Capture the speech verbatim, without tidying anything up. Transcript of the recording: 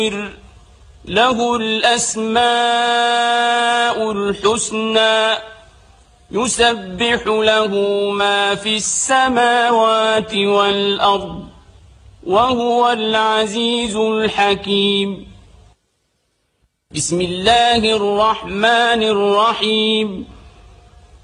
له الأسماء الحسنى يسبح له ما في السماوات والأرض وهو العزيز الحكيم. بسم الله الرحمن الرحيم.